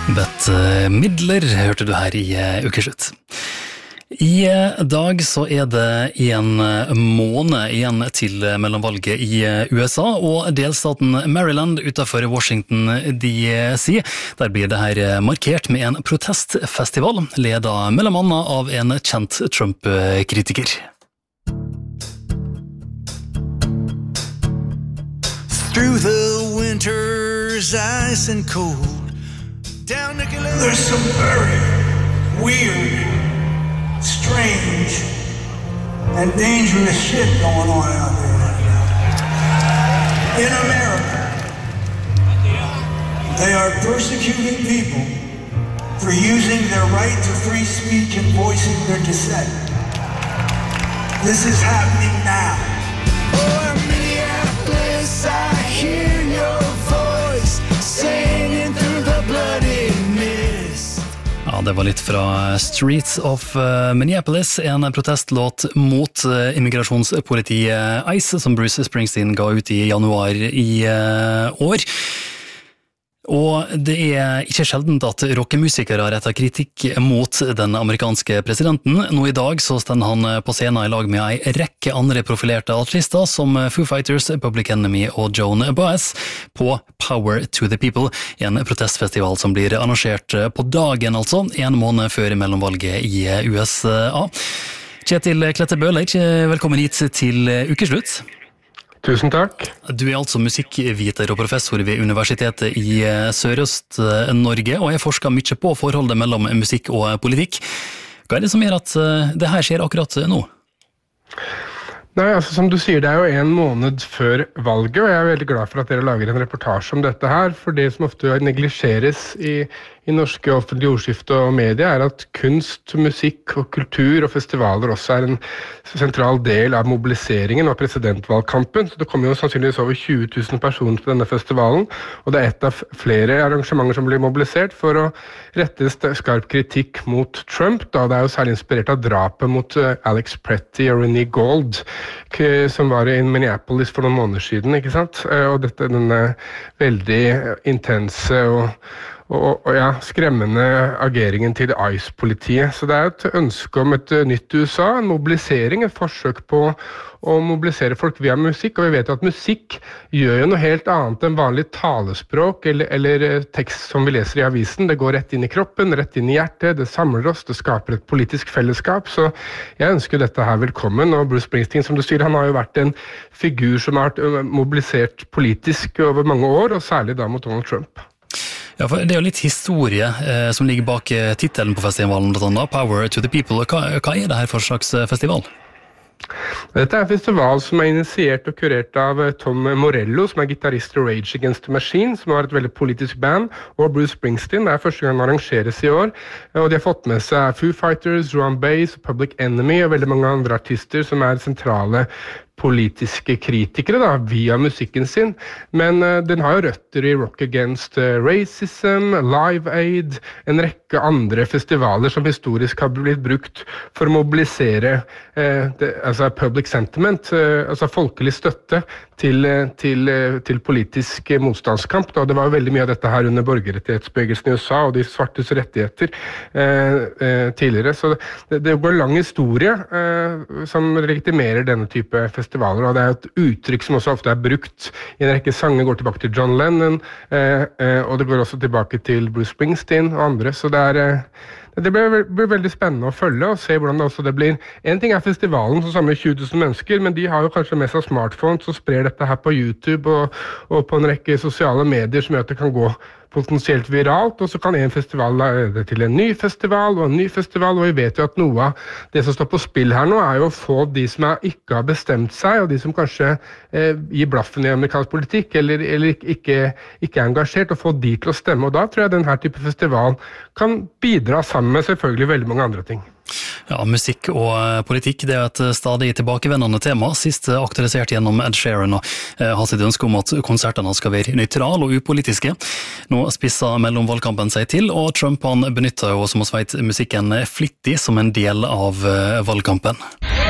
Bette Midler hørte du her I Ukeslutt. I dag så det en måned igjen til mellomvalget I USA, og delstaten Maryland utenfor Washington DC. Der blir det her markert med en protestfestival, ledet mellom annet av en kjent Trump-kritiker. Through the winter's ice and cold, there's some very weird, strange, and dangerous shit going on out there right now. In America, they are persecuting people for using their right to free speech and voicing their dissent. This is happening now. Oh, Minneapolis, I hear your voice singing through the bloody mist. Ja, det var litt fra Streets of Minneapolis, en protestlåt mot immigrasjonspolitiet ICE, som Bruce Springsteen ga ut I januar I år. Og det ikke sjeldent at rockemusikere retter kritikk mot den amerikanske presidenten. Nå I dag så stender han på scenen I lag med en rekke andre profilerte artister som Foo Fighters, Public Enemy og Joan Baez på Power to the People, en protestfestival som blir arrangert på dagen, altså, en måned før mellomvalget I USA. Kjetil Klette Bøhler, velkommen hit til Ukeslutt. Tusen takk. Du altså musikkviter og professor ved Universitetet I Sørøst-Norge, og jeg forsker mye på forholdet mellom musikk og politikk. Hva det som gjør at det her skjer akkurat nå? Nei, altså som du sier, det jo en måned før valget, og jeg veldig glad for at dere lager en reportasje om dette her, for det som ofte neglisjeres I norske offentlige ordskifte og medier at kunst, musikk og kultur og festivaler også en sentral del av mobiliseringen av presidentvalgkampen. Så det kommer jo sannsynligvis over 20 000 personer til denne festivalen, og det et av flere arrangementer som blir mobilisert for å rette skarp kritikk mot Trump. Da det jo særlig inspirert av drapet mot Alex Pretty og Renee Gold, som var I Minneapolis for noen måneder siden, ikke sant? Og denne veldig intense og skremmende ageringen til ICE-politiet. Så det et ønske om et nytt USA, en mobilisering, et forsøk på å mobilisere folk via musikk, og vi vet jo at musikk gjør jo noe helt annet enn vanlig talespråk eller tekst som vi leser I avisen. Det går rett inn I kroppen, rett inn I hjertet, det samler oss, det skaper et politisk fellesskap, så jeg ønsker dette her velkommen, og Bruce Springsteen, som du sier, han har jo vært en figur som har vært mobilisert politisk over mange år, og særlig da mot Donald Trump. Ja, for det jo litt historie som ligger bak titelen på festivalen, Power to the People. Hva det her for slags festival? Dette en festival som initiert og kurert av Tom Morello, som gitarist I Rage Against the Machine, som har et veldig politisk band, og Bruce Springsteen. Det første gang den arrangeres I år, og de har fått med seg Foo Fighters, Joan Baez, Public Enemy og veldig mange andre artister som sentrale politiske kritikere da, via musikken sin, men den har jo røtter I Rock Against Racism, Live Aid, en rekke andre festivaler som historisk har blitt brukt for å mobilisere altså public sentiment, altså folkelig støtte til politisk motstandskamp. Da. Det var jo veldig mye av dette her under borgerrettighetsbevegelsen I USA og de svartes rettigheter tidligere, så det går lang historie som legitimerer denne type festivaler, og det et uttrykk som også ofte brukt I en rekke sanger, går tilbake til John Lennon, og det går også tilbake til Bruce Springsteen og andre, så det blir veldig spennende å følge og se hvordan det blir. En ting festivalen som samler 20 000 mennesker, men de har jo kanskje med seg smartphones og sprer dette her på YouTube og på en rekke sosiale medier som gjør at det kan gå potensielt viralt, og så kan en festival lede til en ny festival, og vi vet jo at noe av det som står på spill her nå jo å få de som ikke har bestemt seg, og de som kanskje gir blaffen I amerikansk politikk, eller ikke engasjert, og få de til å stemme, og da tror jeg denne type festival kan bidra sammen med selvfølgelig veldig mange andre ting. Ja, musikk og politikk, det et stadig tilbakevendende tema, sist aktualisert gjennom Ed Sheeran og har sitt ønske om at konsertene skal være nøytrale og upolitiske. Nå spisser mellomvalgkampen seg til, og Trump han benytter jo, som oss vet, musikken flittig som en del av valgkampen.